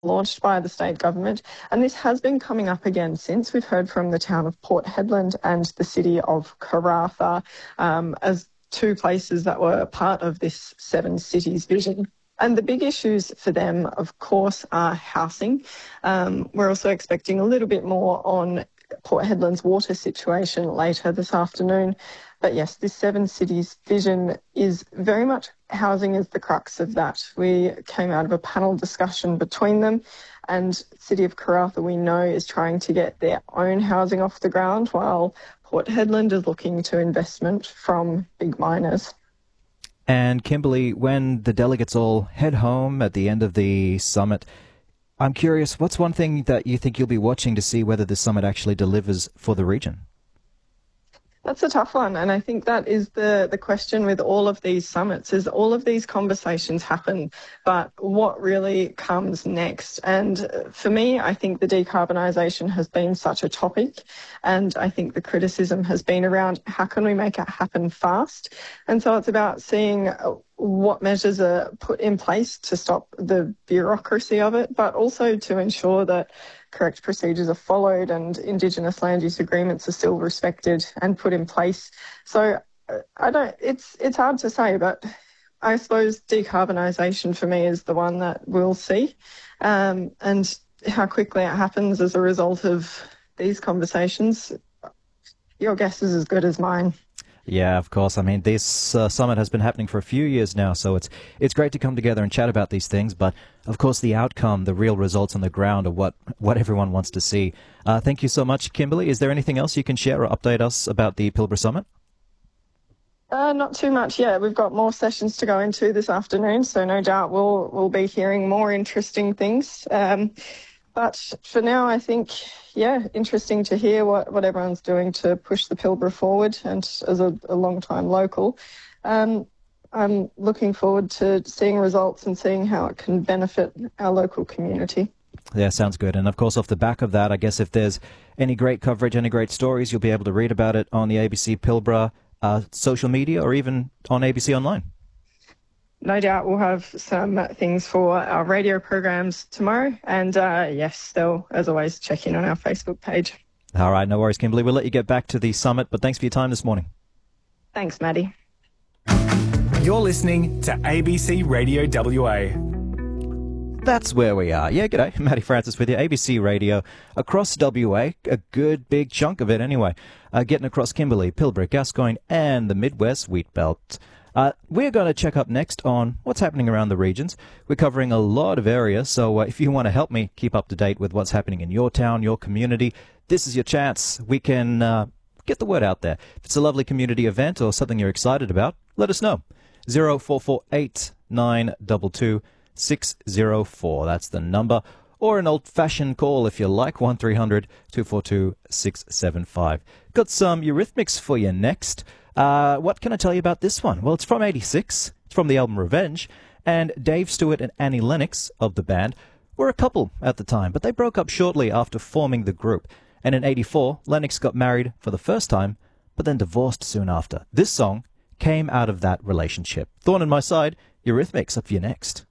launched by the state government, and this has been coming up again since. We've heard from the town of Port Hedland and the city of Karratha as two places that were part of this Seven Cities vision. And the big issues for them, of course, are housing. We're also expecting a little bit more on Port Hedland's water situation later this afternoon. But yes, this Seven Cities vision is very much housing is the crux of that. We came out of a panel discussion between them, and City of Karratha, we know, is trying to get their own housing off the ground, while Port Hedland is looking to investment from big miners. And Kimberly, when the delegates all head home at the end of the summit, I'm curious, what's one thing that you think you'll be watching to see whether the summit actually delivers for the region? That's a tough one, and I think that is the question with all of these summits, is all of these conversations happen, but what really comes next? And for me, I think the decarbonisation has been such a topic, and I think the criticism has been around how can we make it happen fast? And so it's about seeing what measures are put in place to stop the bureaucracy of it, but also to ensure that correct procedures are followed and Indigenous land use agreements are still respected and put in place. So it's hard to say, but I suppose decarbonisation for me is the one that we'll see. And how quickly it happens as a result of these conversations, your guess is as good as mine. Yeah, of course. I mean, this summit has been happening for a few years now, so it's great to come together and chat about these things. But, of course, the outcome, the real results on the ground are what everyone wants to see. Thank you so much, Kimberly. Is there anything else you can share or update us about the Pilbara Summit? Not too much yet. We've got more sessions to go into this afternoon, so no doubt we'll be hearing more interesting things. But for now, I think, interesting to hear what everyone's doing to push the Pilbara forward. And as a long-time local, I'm looking forward to seeing results and seeing how it can benefit our local community. Yeah, sounds good. And, of course, off the back of that, I guess if there's any great coverage, any great stories, you'll be able to read about it on the ABC Pilbara social media or even on ABC Online. No doubt we'll have some things for our radio programs tomorrow. And yes, they'll, as always, check in on our Facebook page. All right, no worries, Kimberly. We'll let you get back to the summit, but thanks for your time this morning. Thanks, Maddie. You're listening to ABC Radio WA. That's where we are. Yeah, g'day. Matty Francis with you. ABC Radio across WA, a good big chunk of it anyway. Getting across Kimberley, Pilbara, Gascoyne and the Midwest Wheat Belt. We're going to check up next on what's happening around the regions. We're covering a lot of areas, so if you want to help me keep up to date with what's happening in your town, your community, this is your chance. We can get the word out there. If it's a lovely community event or something you're excited about, let us know. 0448 922 604. That's the number. Or an old-fashioned call if you like, 1300 242 675. Got some Eurythmics for you next. What can I tell you about this one? Well, it's from 86. It's from the album Revenge. And Dave Stewart and Annie Lennox of the band were a couple at the time, but they broke up shortly after forming the group. And in 84, Lennox got married for the first time, but then divorced soon after. This song came out of that relationship. Thorn in My Side, Eurythmics up for you next.